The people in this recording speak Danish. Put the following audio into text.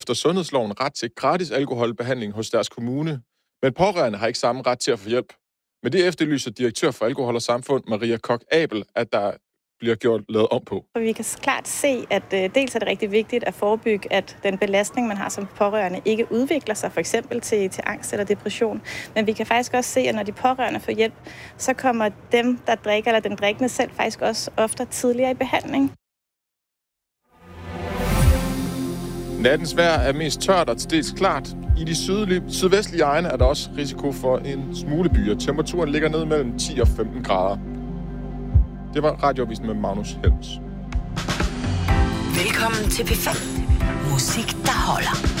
efter sundhedsloven ret til gratis alkoholbehandling hos deres kommune, men pårørende har ikke samme ret til at få hjælp. Men det efterlyser direktør for Alkohol og Samfund, Maria Koch-Abel, at der bliver lavet om på. Vi kan klart se, at dels er det rigtig vigtigt at forebygge, at den belastning, man har som pårørende, ikke udvikler sig for eksempel til angst eller depression. Men vi kan faktisk også se, at når de pårørende får hjælp, så kommer dem, der drikker, eller den drikkende selv, faktisk også ofte tidligere i behandling. Nattens vejr er mest tørt og til dels klart. I de sydvestlige egne er der også risiko for en smule byer. Temperaturen ligger ned mellem 10 og 15 grader. Det var Radioavisen med Magnus Helms. Velkommen til P5. Musik, der holder.